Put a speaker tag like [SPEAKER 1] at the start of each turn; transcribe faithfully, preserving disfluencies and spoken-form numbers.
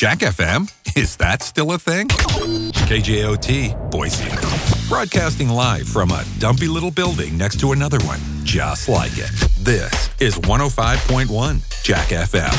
[SPEAKER 1] Jack F M? Is that still a thing? K J O T, Boise. Broadcasting live from a dumpy little building next to another one, just like it. This is one oh five point one Jack F M.